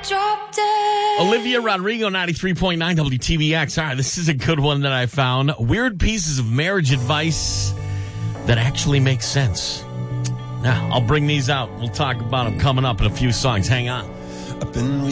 drop dead. Olivia Rodrigo, 93.9 WTBX. All right, this is a good one that I found. Weird pieces of marriage advice that actually make sense. Now, I'll bring these out. We'll talk about them coming up in a few songs. Hang on.